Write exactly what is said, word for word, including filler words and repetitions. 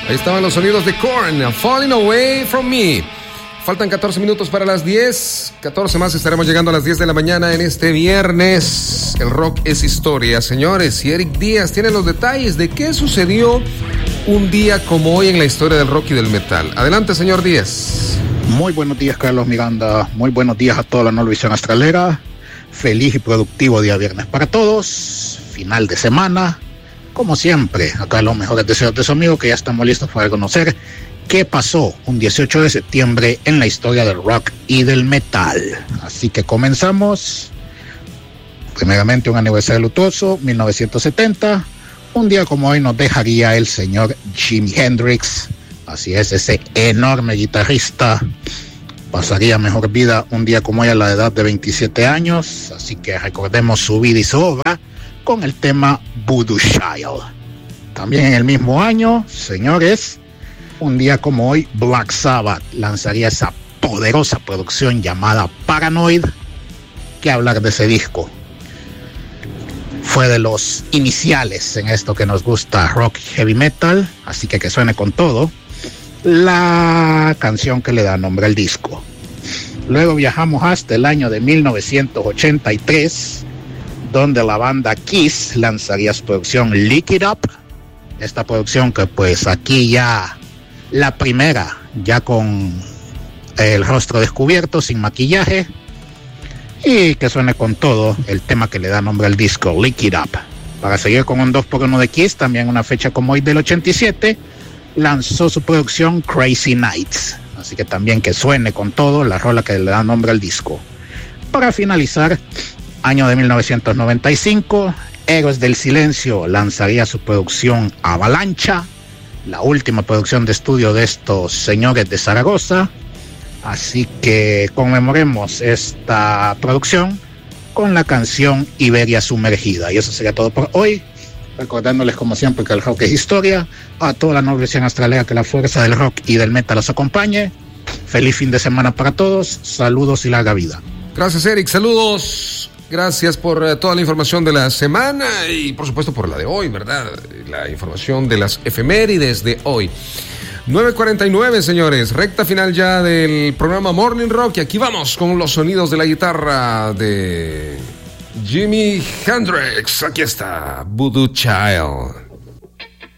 Ahí estaban los sonidos de Korn, Falling Away From Me. Faltan catorce minutos para las diez. catorce más, estaremos llegando a las diez de la mañana en este viernes. El rock es historia, señores. Y Eric Díaz tiene los detalles de qué sucedió un día como hoy en la historia del rock y del metal. Adelante, señor Díaz. Muy buenos días, Carlos Miranda. Muy buenos días a toda la Norovisión Astralera. Feliz y productivo día viernes para todos. Final de semana. Como siempre, acá los mejores deseos de su amigo, que ya estamos listos para conocer qué pasó un dieciocho de septiembre en la historia del rock y del metal. Así que comenzamos. Primeramente, un aniversario luctuoso, mil novecientos setenta. Un día como hoy nos dejaría el señor Jimi Hendrix. Así es, ese enorme guitarrista pasaría mejor vida un día como hoy a la edad de veintisiete años. Así que recordemos su vida y su obra con el tema Voodoo Child. También en el mismo año, señores, un día como hoy, Black Sabbath lanzaría esa poderosa producción llamada Paranoid. ¿Qué hablar de ese disco? Fue de los iniciales en esto que nos gusta, rock heavy metal, así que que suene con todo. La canción que le da nombre al disco. Luego viajamos hasta el año de mil novecientos ochenta y tres, donde la banda Kiss lanzaría su producción Lick It Up. Esta producción que pues aquí ya la primera, ya con el rostro descubierto, sin maquillaje, y que suene con todo el tema que le da nombre al disco, Lick It Up. Para seguir con un dos por uno de Kiss, también una fecha como hoy del ochenta y siete, lanzó su producción Crazy Nights, así que también que suene con todo la rola que le da nombre al disco. Para finalizar, año de mil novecientos noventa y cinco, Héroes del Silencio lanzaría su producción Avalancha, la última producción de estudio de estos señores de Zaragoza. Así que conmemoremos esta producción con la canción Iberia Sumergida. Y eso sería todo por hoy. Recordándoles como siempre que el rock es historia. A toda la Norovisión Astralera, que la fuerza del rock y del metal los acompañe. Feliz fin de semana para todos. Saludos y larga vida. Gracias, Eric. Saludos. Gracias por uh, toda la información de la semana y por supuesto por la de hoy, ¿verdad? La información de las efemérides de hoy. nueve cuarenta y nueve, señores, recta final ya del programa Morning Rock, y aquí vamos con los sonidos de la guitarra de Jimi Hendrix. Aquí está, Voodoo Child.